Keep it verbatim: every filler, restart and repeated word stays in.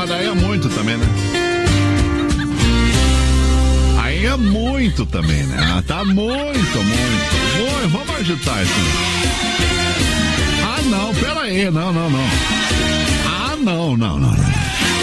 daí é muito também, né? Aí é muito também, né? Ah, tá muito, muito. Vou, vamos agitar isso. Ah, não, pera aí, não, não, não. Ah, não, não, não, não.